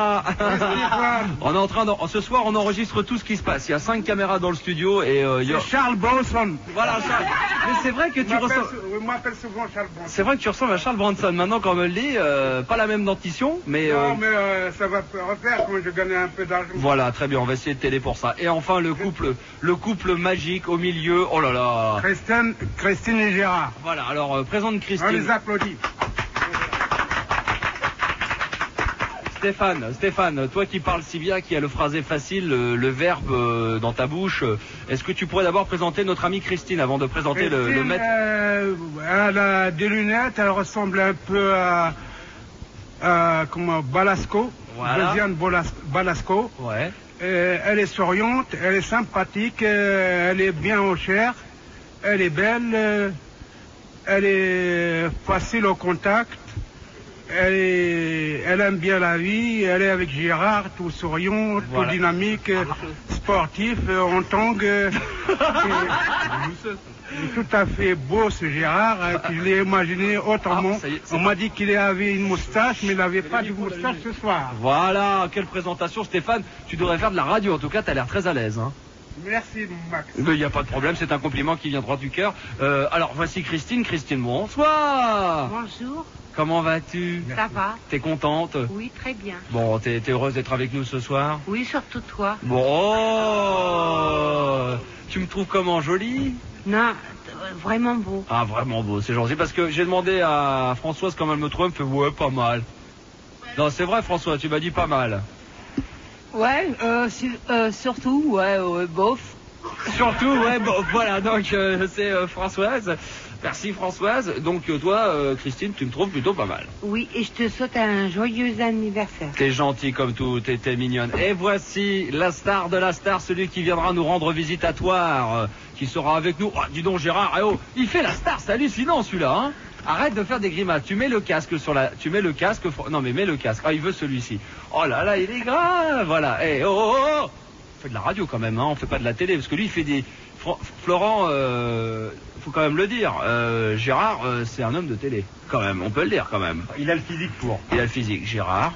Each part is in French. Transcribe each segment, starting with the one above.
On est en train ce soir on enregistre tout ce qui se passe. Il y a 5 caméras dans le studio et Charles Bronson. Voilà Charles. Mais c'est vrai que tu ressembles. On m'appelle souvent Charles Bronson. C'est vrai que tu ressembles à Charles Bronson. Maintenant qu'on me le dit, pas la même dentition, mais. Non mais ça va refaire quand je gagne un peu d'argent. Voilà, très bien. On va essayer de t'aider pour ça. Et enfin le couple magique au milieu. Oh là là. Christine et Gérard. Voilà. Alors présente Christine. On les applaudit. Stéphane, toi qui parles si bien, qui a le phrasé facile, le verbe dans ta bouche, est-ce que tu pourrais d'abord présenter notre amie Christine avant de présenter le maître? Elle a des lunettes, elle ressemble un peu à Balasco, voilà. Josiane Balasco. Ouais. Elle est souriante, elle est sympathique, elle est bien en chair, elle est belle, elle est facile au contact. Elle aime bien la vie, elle est avec Gérard, tout souriant, voilà. Tout dynamique, sportif, en tangue. Tout à fait beau ce Gérard, que je l'ai imaginé autrement. On m'a dit qu'il avait une moustache, mais il n'avait pas de moustache ce soir. Voilà, quelle présentation Stéphane, tu devrais faire de la radio, en tout cas tu as l'air très à l'aise. Hein. Merci Max. Il n'y a pas de problème, c'est un compliment qui vient droit du cœur. Alors voici Christine, bonsoir. Bonjour. Comment vas-tu? Ça va. T'es contente? Oui, très bien. Bon, t'es heureuse d'être avec nous ce soir? Oui, surtout toi. Bon, oh, tu me trouves comment, jolie? Non, vraiment beau. Ah, vraiment beau, c'est gentil, parce que j'ai demandé à Françoise comment elle me trouve, elle me fait ouais, pas mal. Non, c'est vrai François, tu m'as dit pas mal. Ouais, surtout, ouais, bof. Surtout, ouais, bof, voilà, donc c'est Françoise. Merci Françoise. Donc toi, Christine, tu me trouves plutôt pas mal. Oui, et je te souhaite un joyeux anniversaire. T'es gentil comme tout, t'es mignonne. Et voici la star de la star, celui qui viendra nous rendre visite à Toire, qui sera avec nous. Oh, dis donc Gérard, oh, il fait la star, c'est hallucinant celui-là, hein. Arrête de faire des grimaces. Tu mets le casque Non mais mets le casque. Ah, il veut celui-ci. Oh là là, il est grave. Voilà. Eh, oh. On fait de la radio quand même, hein. On fait pas de la télé, parce que lui, il fait des. Florent, faut quand même le dire, Gérard, c'est un homme de télé, quand même, on peut le dire quand même. Il a le physique pour. Il a le physique. Gérard.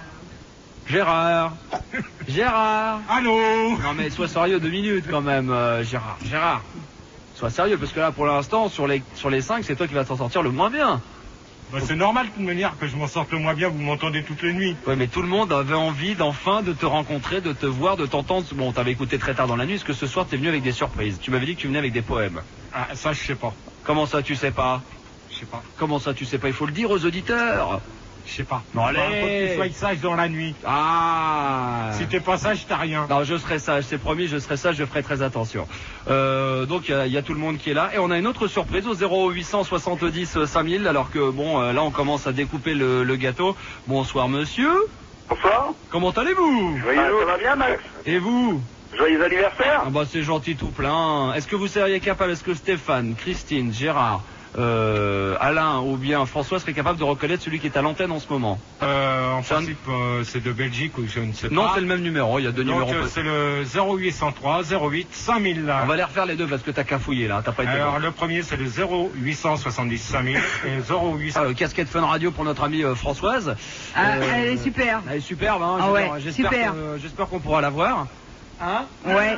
Allô. Non mais sois sérieux 2 minutes quand même, Gérard. Sois sérieux, parce que là, pour l'instant, sur les 5, c'est toi qui vas t'en sortir le moins bien. Bah, c'est normal de toute manière que je m'en sorte le moins bien, vous m'entendez toutes les nuits. Oui, mais tout le monde avait envie d'enfin de te rencontrer, de te voir, de t'entendre. Bon, t'avais écouté très tard dans la nuit, parce que ce soir t'es venu avec des surprises. Tu m'avais dit que tu venais avec des poèmes. Ah, ça je sais pas. Comment ça tu sais pas? Je sais pas. Comment ça tu sais pas? Il faut le dire aux auditeurs. Je sais pas. Non, allez. Faut que tu sois sage dans la nuit. Ah. Si t'es pas sage, t'as rien. Non, je serai sage, c'est promis, je serai sage, je ferai très attention. Donc il y a tout le monde qui est là. Et on a une autre surprise au 0870 5000, alors que bon, là on commence à découper le gâteau. Bonsoir monsieur. Bonsoir. Comment allez-vous? Ça va bien Max? Et vous? Joyeux anniversaire. Ah bah c'est gentil tout plein. Est-ce que vous seriez capable, est-ce que Stéphane, Christine, Gérard, Alain ou bien François serait capable de reconnaître celui qui est à l'antenne en ce moment? En principe, c'est de Belgique ou je ne sais pas. Non, c'est le même numéro, il y a 2 numéros. C'est le 0803 08 5000. On va les refaire les deux parce que t'as cafouillé là, t'as pas été. Alors le premier c'est le 0870 5000 et 0800. Casquette Fun Radio pour notre amie Françoise. Elle est super. Elle est superbe, hein. Ah ouais, j'espère qu'on pourra la voir. Hein? Ouais.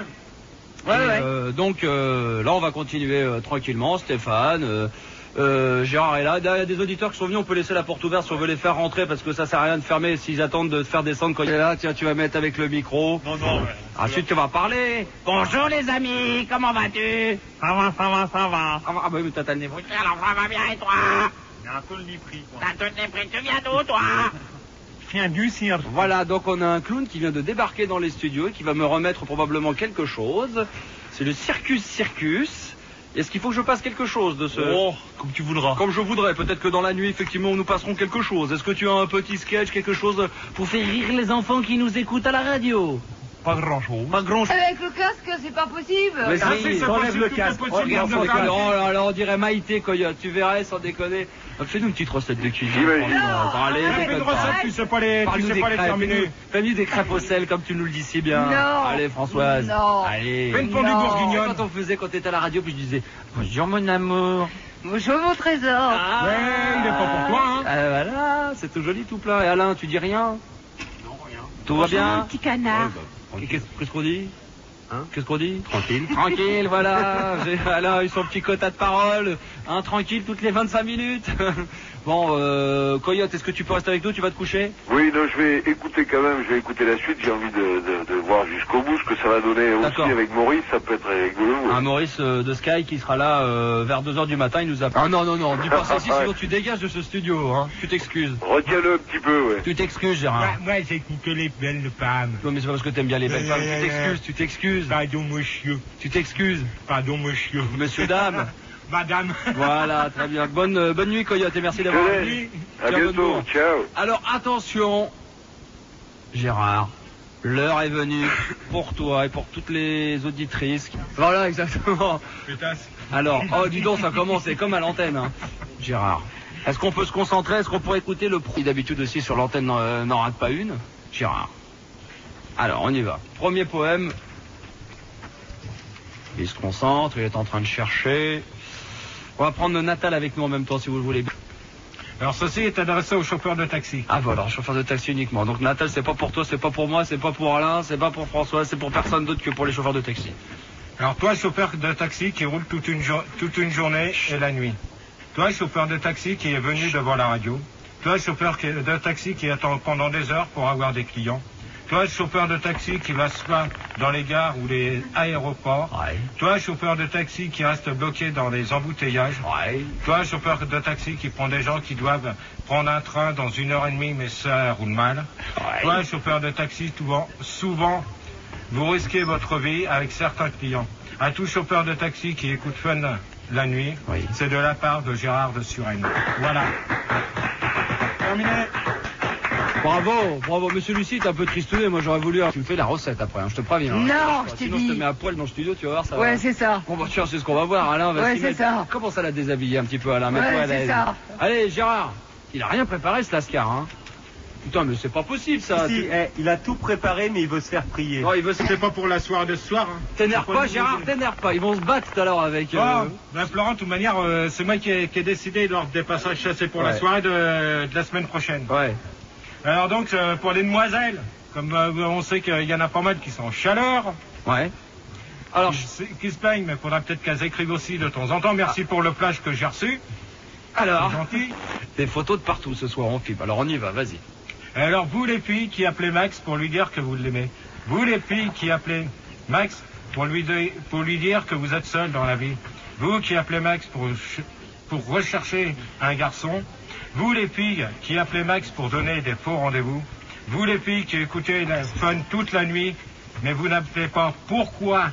Donc là on va continuer tranquillement. Stéphane, Gérard est là. Il y a des auditeurs qui sont venus, on peut laisser la porte ouverte si on veut les faire rentrer parce que ça sert à rien de fermer s'ils attendent de te faire descendre quand il est là. Tiens, tu vas mettre avec le micro. Non. Ensuite tu vas parler. Bonjour les amis, comment vas-tu? Ça va. Ah bah oui, t'as le nez brûlé. Alors ça va bien et toi? Il y a un peu le nez pris. T'as tout le nez pris, tu viens d'où toi? Je viens du cirque. Voilà, donc on a un clown qui vient de débarquer dans les studios et qui va me remettre probablement quelque chose. C'est le Circus. Est-ce qu'il faut que je passe quelque chose de ce... Oh, comme tu voudras. Comme je voudrais. Peut-être que dans la nuit, effectivement, nous passerons quelque chose. Est-ce que tu as un petit sketch, quelque chose pour faire rire les enfants qui nous écoutent à la radio? Pas grand-chose. Pas grand-chose. Avec le casque, c'est pas possible. Mais si, enlève le casque. Regarde, oh là là, on dirait Maïté, Coyote. Tu verrais, sans déconner. Fais-nous une petite recette de cuisine. Allez, fais une recette, tu sais pas les terminer. Fais-nous des crêpes au sel, comme tu nous le dis si bien. Non. Allez, Françoise. Non. Allez. Fais une fondue bourguignonne. Quand on faisait, quand t'étais à la radio, puis je disais, bonjour mon amour. Bonjour mon trésor. Ah, il est pas pour toi, hein. Voilà, c'est tout joli, tout plein. Et Alain, tu dis rien? Tout va bien? Mon petit canard. Qu'est-ce qu'on dit? Hein? Qu'est-ce qu'on dit? Tranquille. Tranquille, voilà. Alors, ils sont petits quotas de parole. Hein, tranquille toutes les 25 minutes. Bon, Coyote, est-ce que tu peux rester avec nous? Tu vas te coucher? Oui, non, je vais écouter quand même, je vais écouter la suite. J'ai envie de voir jusqu'au bout ce que ça va donner aussi D'accord. avec Maurice. Ça peut être rigolo. Ouais. Un Maurice de Sky qui sera là vers 2h du matin. Il nous a... Ah non, dis pas ça ici, sinon tu dégages de ce studio. Hein. Tu t'excuses. Retiens-le un petit peu, ouais. Tu t'excuses, Gérard. Moi, j'écoute les belles femmes. Non, mais c'est pas parce que t'aimes bien les belles femmes. Tu t'excuses. Pardon, monsieur. Tu t'excuses. Pardon, monsieur. Monsieur, dame. Madame. Voilà, très bien. Bonne nuit, Coyote, et merci d'avoir Je venu. laisse. À Tiens, bonne bientôt. nuit. Ciao. Alors, attention, Gérard. L'heure est venue pour toi et pour toutes les auditrices. Voilà, exactement. Pétasse. Alors, oh, dis donc, ça commence, c'est comme à l'antenne, hein. Gérard. Est-ce qu'on peut se concentrer? Est-ce qu'on pourrait écouter le prix d'habitude aussi sur l'antenne n'en rate pas une? Gérard. Alors, on y va. Premier poème. Il se concentre, il est en train de chercher. On va prendre Natal avec nous en même temps, si vous le voulez. Alors, ceci est adressé aux chauffeurs de taxi. Ah voilà, chauffeur de taxi uniquement. Donc Natal, c'est pas pour toi, c'est pas pour moi, c'est pas pour Alain, c'est pas pour François, c'est pour personne d'autre que pour les chauffeurs de taxi. Alors, toi, chauffeur de taxi qui roule toute une journée et la nuit. Toi, chauffeur de taxi qui est venu devant la radio. Toi, chauffeur de taxi qui attend pendant des heures pour avoir des clients. Toi, chauffeur de taxi qui va se faire dans les gares ou les aéroports. Ouais. Toi, chauffeur de taxi qui reste bloqué dans les embouteillages. Ouais. Toi, chauffeur de taxi qui prend des gens qui doivent prendre un train dans 1h30 mais ça roule mal. Ouais. Toi, chauffeur de taxi, souvent, vous risquez votre vie avec certains clients. À tout chauffeur de taxi qui écoute Fun la nuit, Oui. c'est de la part de Gérard de Suresnes. Voilà. Terminé. Bravo, monsieur Lucie, t'es un peu tristouné, moi j'aurais voulu... Tu me fais la recette après, hein, je te préviens. hein. Non, je t'ai Sinon je te dit. mets à poil dans le studio, tu vas voir, ça va. Ouais, c'est ça. Bon bah tiens, c'est ce qu'on va voir, Alain va Ouais, s'y c'est mettre. ça. Comment ça l'a déshabillé un petit peu, Alain? Mets-toi Ouais, à c'est l'aise. ça. Allez, Gérard, il a rien préparé ce Lascar, hein. Putain, mais c'est pas possible ça. Si, il a tout préparé, mais il veut se faire prier. Non, il veut se... C'est pas pour la soirée de ce soir. Hein. T'énerve C'est pas, le- Gérard, t'énerve pas. Ils vont se battre tout à l'heure avec... Florent, de toute manière, c'est moi qui ai décidé lors des passages chassés pour la Ouais. soirée de la semaine prochaine. Ouais. Alors donc, pour les demoiselles, comme on sait qu'il y en a pas mal qui sont en chaleur, Ouais. Alors, qui se plaignent, mais il faudra peut-être qu'elles écrivent aussi de temps en temps. Merci pour le plage que j'ai reçu. alors, C'est gentil. des photos de partout ce soir, on filme. Alors on y va, vas-y. Et alors, vous les filles qui appelez Max pour lui dire que vous l'aimez. Vous les filles qui appelez Max pour lui dire que vous êtes seul dans la vie. Vous qui appelez Max pour rechercher un garçon. Vous les filles qui appelez Max pour donner des faux rendez-vous. Vous les filles qui écoutez la Fun toute la nuit, mais vous n'appelez pas pourquoi.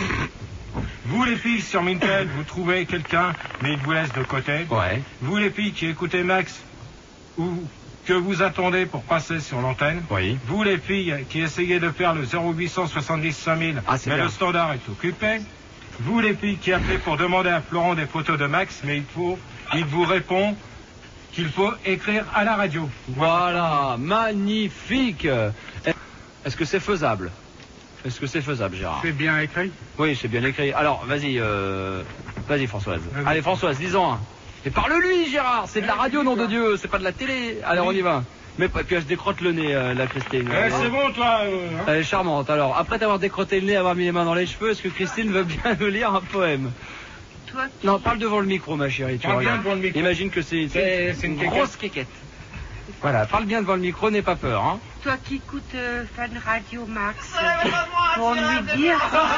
Vous les filles sur Mintel, vous trouvez quelqu'un, mais il vous laisse de côté. Ouais. Vous les filles qui écoutez Max ou que vous attendez pour passer sur l'antenne. Oui. Vous les filles qui essayez de faire le 0870 5000, Ah, c'est mais bien. le standard est occupé. Vous les filles qui appelez pour demander à Florent des photos de Max, mais il vous répond qu'il faut écrire à la radio. Voilà, magnifique. Est-ce que c'est faisable? Est-ce que c'est faisable, Gérard? C'est bien écrit. Oui, c'est bien écrit. Alors, vas-y, Françoise. Vas-y. Allez, Françoise, dis-en un. Et parle-lui, Gérard. C'est de la radio, nom de Dieu. C'est pas de la télé. Allez, on y va. Mais puis elle se décrotte le nez, la Christine. C'est bon, toi. Hein. Elle est charmante. Alors, après t'avoir décrotté le nez, avoir mis les mains dans les cheveux, est-ce que Christine veut bien nous lire un poème? Toi qui... Non, parle devant le micro, ma chérie. Tu Parle bien regardes. devant le micro. Imagine que c'est C'est une une grosse quéquette. Voilà, parle bien devant le micro, n'aie pas peur. Hein. Toi qui écoutes Fun Radio Max, pour lui dire...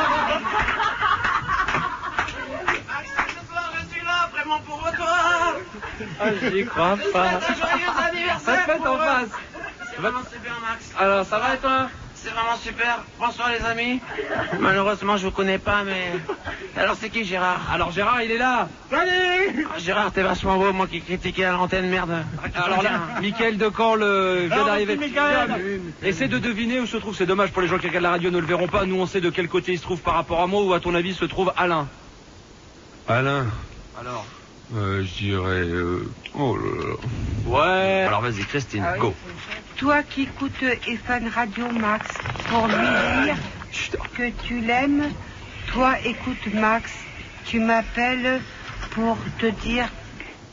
Je suis là, vraiment pour toi. Ah, j'y crois pas. Joyeux anniversaire. Ça te fait en face. C'est vraiment super, Max. Alors, ça va et toi? C'est vraiment super. Bonsoir, les amis. Malheureusement, je vous connais pas, mais. Alors, c'est qui, Gérard? Alors, Gérard, il est là. Salut. Ah, Gérard, t'es vachement beau, moi qui critiquais à l'antenne, merde. Alors là, Mickaël Decamp vient Ah, d'arriver. merci, Mickaël. Essaie de deviner où se trouve. C'est dommage pour les gens qui regardent la radio, ne le verront pas. Nous, on sait de quel côté il se trouve par rapport à moi, ou à ton avis se trouve Alain. Alain, Alors. je dirais... oh là là. Ouais. Alors vas-y, Christine, Ah oui, go. Toi qui écoutes Fun Radio Max, pour lui dire que tu l'aimes. Toi écoute Max, tu m'appelles pour te dire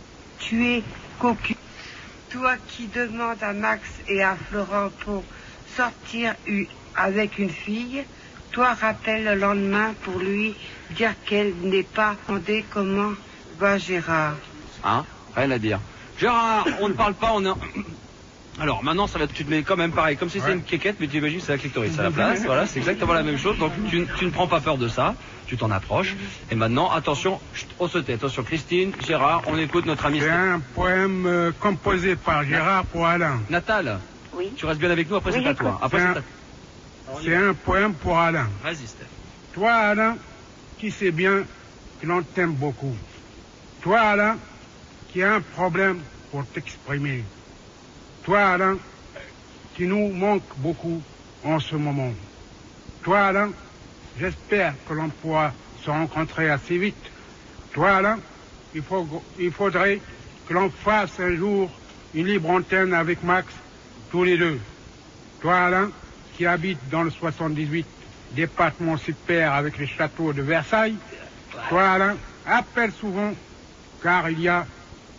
tu es cocu. Toi qui demandes à Max et à Florent pour sortir avec une fille, toi rappelle le lendemain pour lui dire qu'elle n'est pas demandé comment va Gérard. Hein? Rien à dire. Gérard, on ne parle pas, on est... Alors maintenant ça va, tu te mets quand même pareil, comme si c'était une quéquette, mais tu imagines que c'est la clitoris à la place, voilà, c'est exactement la même chose, donc tu ne prends pas peur de ça, tu t'en approches, et maintenant, attention, on se tait, attention Christine, Gérard, on écoute notre ami... C'est un poème composé par Gérard pour Alain. Natal, Oui. tu restes bien avec nous, après Oui, c'est à toi. Après C'est un poème pour Alain. Vas-y Steph. Toi, Alain, qui sais bien que l'on t'aime beaucoup. Toi, Alain, qui a un problème pour t'exprimer. Toi, Alain, qui nous manque beaucoup en ce moment. Toi, Alain, j'espère que l'on pourra se rencontrer assez vite. Toi, Alain, il faudrait que l'on fasse un jour une libre antenne avec Max, tous les deux. Toi, Alain, qui habite dans le 78, département super avec les châteaux de Versailles. Toi, Alain, appelle souvent, car il y a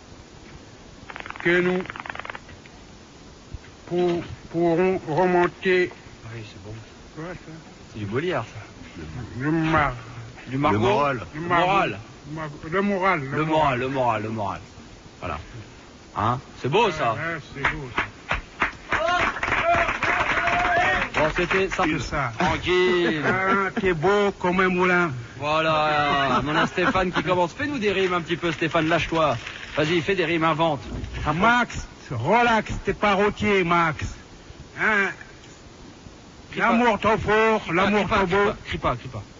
que nous pourrons remonter. Oui, c'est bon. Quoi, ça? C'est du Molière, ça. Le mar... Du Margot. Le moral. Le Le mar- moral. Le moral. Le moral. Voilà. Hein? C'est beau, ça. Ouais, c'est beau, ça. Bon, c'était simple. C'est ça. Tranquille. Ah, t'es beau comme un moulin. Voilà. On a Stéphane qui commence. Fais-nous des rimes un petit peu, Stéphane. Lâche-toi. Vas-y, fais des rimes, invente. Max, relax, t'es pas routier, Max. Hein? Crie pas. L'amour trop fort, l'amour trop beau. Crie pas.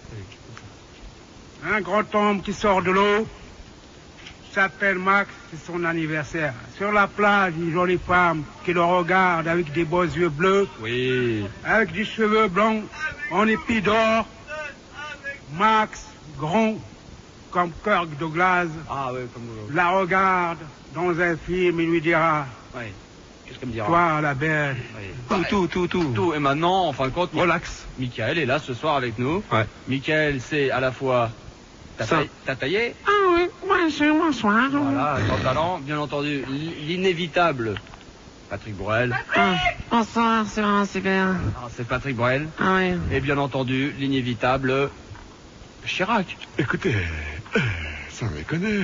Un grand homme qui sort de l'eau s'appelle Max, c'est son anniversaire. Sur la plage, une jolie femme qui le regarde avec des beaux yeux bleus, Oui. avec des cheveux blancs en épi d'or. Max, grand comme Kirk Douglas, Ah, ouais, comme la regarde dans un film et lui dira ouais. Qu'est-ce qu'elle me dira? Toi, la belle. Oui. Tout. Et maintenant, en fin de compte, Relax. Michael est là ce soir avec nous. Ouais. Michael, c'est à la fois... T'as taillé? Ah oui, bonsoir. Voilà, grand talent. Bien entendu, l'inévitable Patrick Bruel. Bonsoir, c'est vraiment super. Ah, c'est Patrick Bruel. Ah oui. Et bien entendu, l'inévitable Chirac. Écoutez, sans déconner,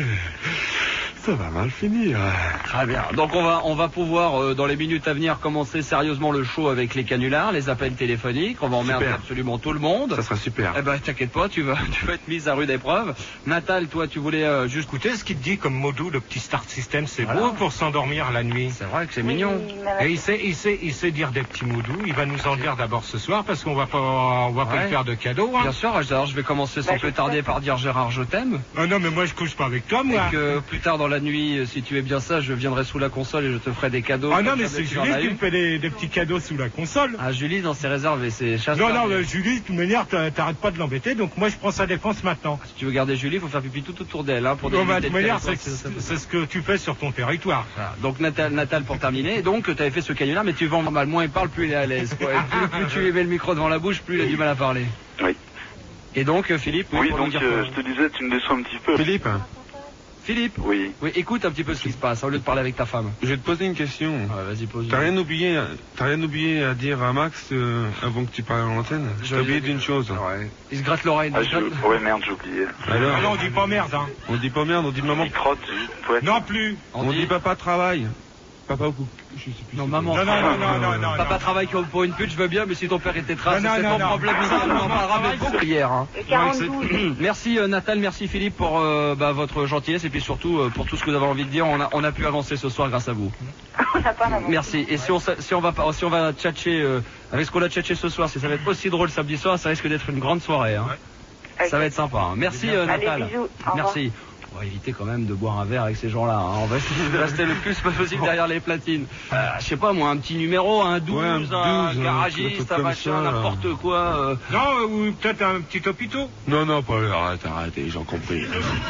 ça va mal finir. Très bien. Donc on va pouvoir dans les minutes à venir commencer sérieusement le show avec les canulars, les appels téléphoniques. On va emmerder Super. absolument tout le monde. Ça sera super. Eh ben t'inquiète pas, tu vas être mise à rude épreuve. Natal, toi tu voulais juste Écoutez ce qu'il te dit comme module, le petit start system, c'est Voilà. beau pour s'endormir la nuit. C'est vrai que c'est mignon. Et il sait dire des petits moudous. Il va nous en dire d'abord ce soir parce qu'on va pas Ouais. lui faire de cadeaux. Hein. Bien sûr, alors je vais commencer sans plus tarder par dire Gérard, je t'aime. Ah non, mais moi je couche pas avec toi, moi. Et que plus tard dans la nuit, si tu es bien sage, je viendrai sous la console et je te ferai des cadeaux. Ah non, comme mais jamais c'est tu en Julie as qui eu. me fait des petits cadeaux sous la console. Ah, Julie, dans ses réserves et ses chasses. Non, mais Julie, de toute manière, t'arrêtes pas de l'embêter, donc moi je prends sa défense maintenant. Si tu veux garder Julie, il faut faire pipi tout autour d'elle. Hein, pour Non, mais délimiter de toute le manière, territoire, c'est ce que tu fais sur ton territoire. Voilà. Donc Natal pour terminer. Donc tu avais fait ce canular, mais tu vends normal. Moins il parle, plus il est à l'aise. Quoi. Et plus tu lui mets le micro devant la bouche, plus il a du mal à parler. Oui. Et donc Philippe, Oui, pour donc nous dire quoi je te disais, tu me descends un petit peu. Philippe, Philippe, Oui. oui, écoute un petit peu ce qui se passe au lieu de parler avec ta femme. je vais te poser une question. Ouais, vas-y, pose. T'as rien oublié à dire à Max avant que tu parles à l'antenne? J'ai oublié d'une chose. Ouais. Il se gratte l'oreille. Ah, ouais, merde, j'ai oublié. Ah non, Alors, on dit pas merde, hein. on dit pas merde, on dit maman. Il crotte, ouais. Non plus. On dit papa travaille. Papa, je sais plus. Non, c'est maman. quoi. Non. Papa travaille pour une pute, je veux bien, mais si ton père était trace, Non, c'est non, ton non. problème. Ça, on en parlera mais beaucoup hier. Hein. Et 42. Merci Natal, merci Philippe pour votre gentillesse et puis surtout pour tout ce que vous avez envie de dire. On a pu avancer ce soir grâce à vous. On n'a pas avancé. Merci. Et si on va tchatcher avec ce qu'on a tchatché ce soir, si ça va être aussi drôle samedi soir, ça risque d'être une grande soirée. Hein. Ça va être sympa. Hein. Merci Natal. Allez, bisous. Au revoir. Merci. On va éviter quand même de boire un verre avec ces gens-là. Hein. On va essayer de rester le plus possible derrière les platines. Je sais pas moi, un petit numéro, un 12, Ouais, un un 12, garagiste, truc un comme machin, ça, là. n'importe quoi. Non, ou peut-être un petit hôpital. Non, pas arrête, j'ai compris.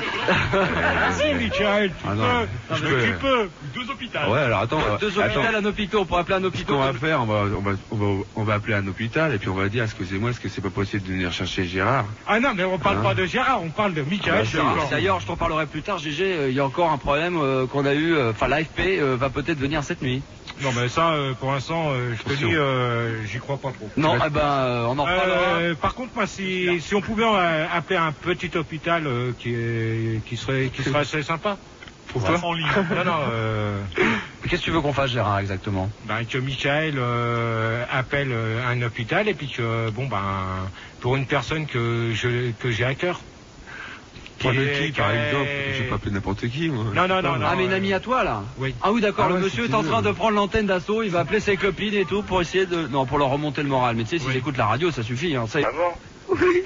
Si, Michael, Ah non, je peux. tu peux. 12 hôpitaux. Ouais, alors attends. Deux hôpitaux, un hôpital, on pourrait appeler un Ce hôpital. qu'on va faire, on va appeler un hôpital et puis on va dire, excusez-moi, est-ce que c'est pas possible de venir chercher Gérard? Ah non, mais on parle Hein? pas de Gérard, on parle de Michael. Ah, c'est bah, encore. D'ailleurs, je t'en parlerai parlerai plus tard, GG. Il y a encore un problème qu'on a eu. Enfin, l'AFP va peut-être venir cette nuit. Non, mais ça, pour l'instant, je te dis, j'y crois pas trop. Non, eh ben, on en reparlera. Par contre, moi, si on pouvait appeler un petit hôpital qui serait assez sympa. Pour toi ? Non, non. Qu'est-ce que tu veux qu'on fasse, Gérard, exactement? Que Michael appelle un hôpital et puis que, pour une personne que j'ai à cœur. Par exemple, je vais pas appeler n'importe qui, moi. Non. Ah, mais une amie à toi, là? Oui. Ah oui, d'accord, Ah ouais, le monsieur est en train de prendre l'antenne d'assaut, il va appeler ses copines et tout pour essayer de... Non, pour leur remonter le moral. Mais tu sais, s'ils écoutent la radio, ça suffit, hein. Ça... Ah bon? Oui.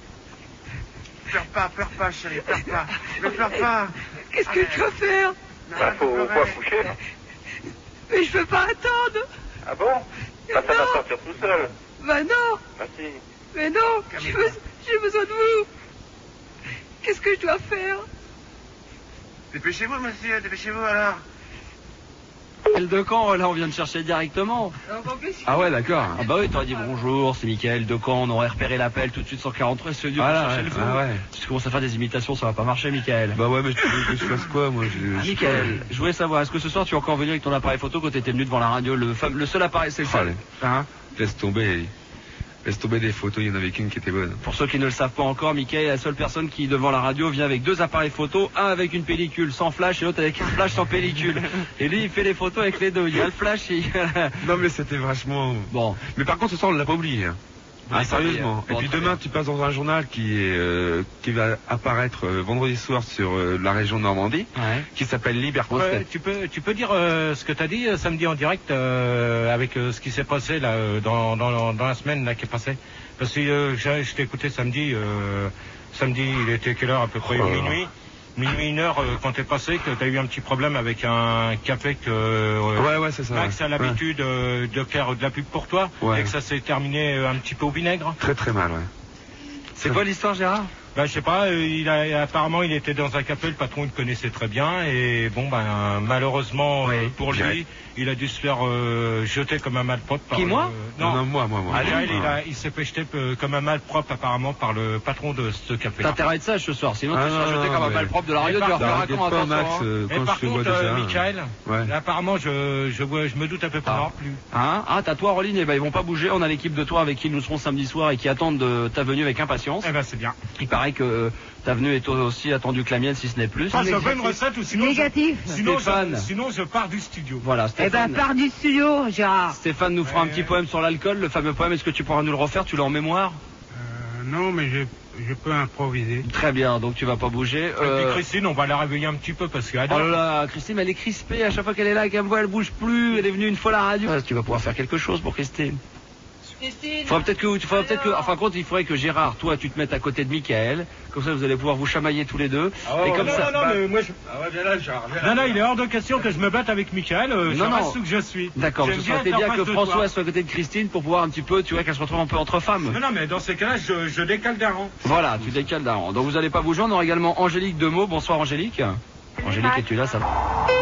Pleure pas, chérie, pleure pas. Ne pleure pas. Qu'est-ce que je dois faire? Bah, faut pas coucher. Mais je peux pas attendre. Ah bon? Bah, ça va sortir tout seul. Bah non. Bah si. Mais non. J'ai besoin de vous. Qu'est-ce que je dois faire? Dépêchez-vous, monsieur, dépêchez-vous alors. Michael Decamp, là, on vient de chercher directement. Ah ouais, d'accord. Ah bah oui, t'aurais dit bonjour, c'est Michael Decamp, on aurait repéré l'appel tout de suite 143, c'est Dieu, Voilà, chercher le fou. ah ouais. Si tu commences à faire des imitations, ça va pas marcher, Michael. Bah ouais, mais tu veux que je fasse quoi, moi? Michael, je voulais savoir, est-ce que ce soir tu es encore venu avec ton appareil photo quand t'étais venu devant la radio, le seul appareil, c'est le seul. Hein? Laisse tomber des photos, il y en avait qu'une qui était bonne. Pour ceux qui ne le savent pas encore, Michael est la seule personne qui, devant la radio, vient avec deux appareils photo, un avec une pellicule sans flash et l'autre avec un flash sans pellicule. Et lui, il fait les photos avec les deux. Il y a le flash et... Non, mais c'était vachement... Bon. Mais par contre, ce soir, on l'a pas oublié, hein. Ah, sérieusement. Bon, et puis très demain, bien. tu passes dans un journal qui va apparaître vendredi soir sur la région Normandie, Ouais. qui s'appelle Liberté. Tu peux dire ce que t'as dit samedi en direct avec ce qui s'est passé là dans la semaine là qui est passée. Parce que je t'ai écouté samedi. Samedi, il était quelle heure à peu près? Minuit, 1h quand t'es passé, que t'as eu un petit problème avec un café que Ouais, c'est ça. Max a l'habitude de faire de la pub pour toi, Ouais. et que ça s'est terminé un petit peu au vinaigre. Très très mal, ouais. C'est quoi l'histoire, Gérard? Je sais pas, apparemment il était dans un café, le patron il le connaissait très bien, et malheureusement pour lui, il a dû se faire jeter comme un malpropre par... Qui, moi? Non, moi. Il s'est fait jeter comme un malpropre apparemment par le patron de ce café. T'as intérêt de ça ce soir, sinon tu seras non, jeté comme un mais- malpropre de la radio, Et tu vas par- faire un T'arrêtes con, pas, attention. Max, Hein. Et quand par je te vois contre, déjà. Michael, Ouais. apparemment je me doute un peu pas plus. Hein? Ah, t'as toi en ligne, eh ben ils vont pas bouger, on a l'équipe de toi avec qui nous serons samedi soir et qui attendent de ta venue avec impatience. Eh ben c'est bien. Il paraît que ta venue est aussi attendue que la mienne, si ce n'est plus. Ah, j'avais une recette ou sinon Négatif. sinon je pars du studio. Voilà, Eh ben, Stéphane. pars du studio, Gérard. Stéphane nous fera un petit poème sur l'alcool, le fameux poème. Est-ce que tu pourras nous le refaire? Tu l'as en mémoire? Non, mais je peux improviser. Très bien, donc tu vas pas bouger. Et puis Christine, on va la réveiller un petit peu parce qu'elle Oh adore. là là, Christine, elle est crispée à chaque fois qu'elle est là, qu'elle me voit, elle bouge plus. Elle est venue une fois à la radio. Tu vas pouvoir faire quelque chose pour Christine. Christine. Faudrait peut-être que, enfin, contre, il faudrait que Gérard, toi, tu te mettes à côté de Michael. Comme ça, vous allez pouvoir vous chamailler tous les deux. et comme ça. Non, mais moi je... Non, il est hors de question que je me batte avec Michael. Je Non. reste où que je suis. D'accord, J'aime ce serait être en bien face que de François toi. soit à côté de Christine pour pouvoir un petit peu, tu vois, qu'elle se retrouve un peu entre femmes. Non, mais dans ces cas-là, je décale d'un rang. Voilà, tu décales d'un rang. Donc vous allez pas bouger. On aura également Angélique Demeaux. Bonsoir Angélique. Angélique, es-tu là? Ça va?